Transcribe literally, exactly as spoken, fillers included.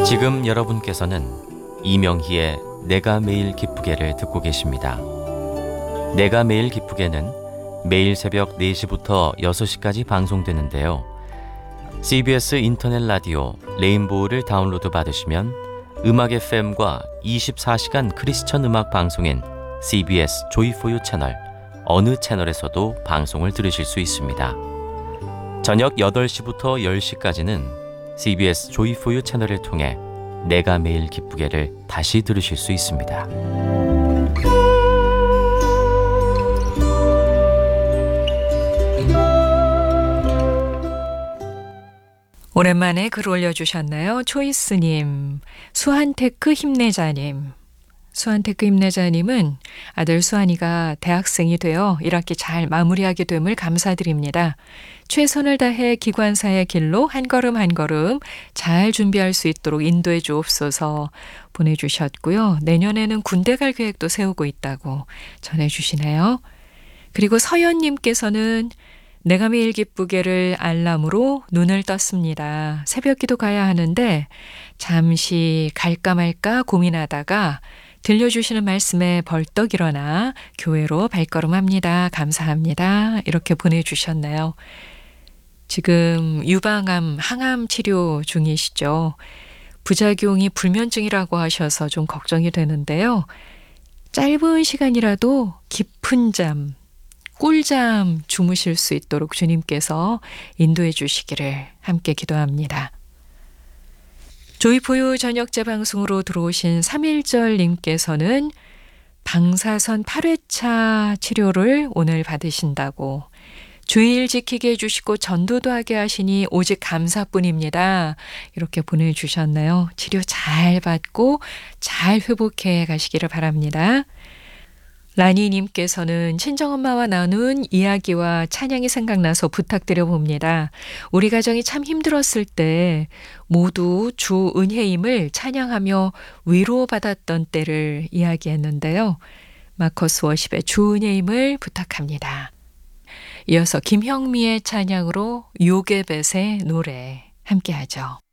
지금 여러분께서는 이명희의 내가 매일 기쁘게를 듣고 계십니다. 내가 매일 기쁘게는 매일 새벽 네 시부터 여섯 시까지 방송되는데요. 씨비에스 인터넷 라디오 레인보우를 다운로드 받으시면 음악 에프엠과 이십사 시간 크리스천 음악 방송인 씨비에스 조이포유 채널 어느 채널에서도 방송을 들으실 수 있습니다. 저녁 여덟 시부터 열 시까지는 씨비에스 조이포유 채널을 통해 내가 매일 기쁘게를 다시 들으실 수 있습니다. 오랜만에 글 올려주셨나요? 초이스님, 수한테크 힘내자님. 수한테크 힘내자님은 아들 수한이가 대학생이 되어 일 학기 잘 마무리하게 됨을 감사드립니다. 최선을 다해 기관사의 길로 한 걸음 한 걸음 잘 준비할 수 있도록 인도해 주옵소서 보내주셨고요. 내년에는 군대 갈 계획도 세우고 있다고 전해주시네요. 그리고 서연님께서는 내가 매일 기쁘게를 알람으로 눈을 떴습니다. 새벽기도 가야 하는데 잠시 갈까 말까 고민하다가 들려주시는 말씀에 벌떡 일어나 교회로 발걸음합니다. 감사합니다. 이렇게 보내주셨나요? 지금 유방암, 항암 치료 중이시죠. 부작용이 불면증이라고 하셔서 좀 걱정이 되는데요. 짧은 시간이라도 깊은 잠, 꿀잠 주무실 수 있도록 주님께서 인도해 주시기를 함께 기도합니다. 조이포유 저녁 재방송으로 들어오신 삼일절님께서는 방사선 팔 회차 치료를 오늘 받으신다고 주일 지키게 해주시고 전도도 하게 하시니 오직 감사뿐입니다. 이렇게 보내주셨나요? 치료 잘 받고 잘 회복해 가시기를 바랍니다. 라니님께서는 친정엄마와 나눈 이야기와 찬양이 생각나서 부탁드려 봅니다. 우리 가정이 참 힘들었을 때 모두 주 은혜임을 찬양하며 위로받았던 때를 이야기했는데요. 마커스 워십의 주 은혜임을 부탁합니다. 이어서 김형미의 찬양으로 요게벳의 노래 함께하죠.